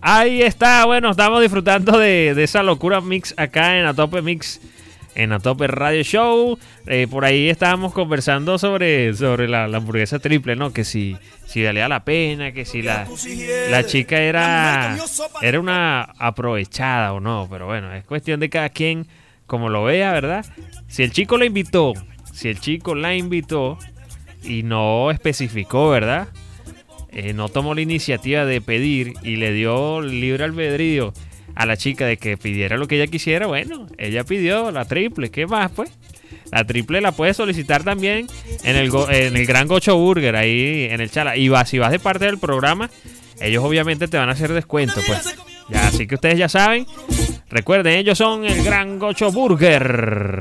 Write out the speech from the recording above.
Ahí está, bueno, estamos disfrutando de esa locura mix acá en Atope Mix, en Atope Radio Show. Por ahí estábamos conversando sobre la hamburguesa triple, ¿no? Que si valía la pena, que si la chica era una aprovechada o no. Pero bueno, es cuestión de cada quien como lo vea, ¿verdad? Si el chico la invitó y no especificó, ¿verdad? No tomó la iniciativa de pedir y le dio libre albedrío a la chica de que pidiera lo que ella quisiera. Bueno, ella pidió la triple, ¿qué más pues? La triple la puedes solicitar también en el Gran Gocho Burger, ahí en el Chala. Y si vas de parte del programa, ellos obviamente te van a hacer descuento, pues. Ya, así que ustedes ya saben. Recuerden, ellos son el Gran Gocho Burger.